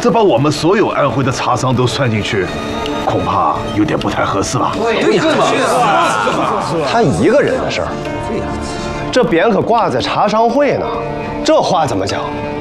这把我们所有安徽的茶商都算进去，恐怕有点不太合适吧？ 对呀， 他一个人的事儿，这匾可挂在茶商会呢，这话怎么讲？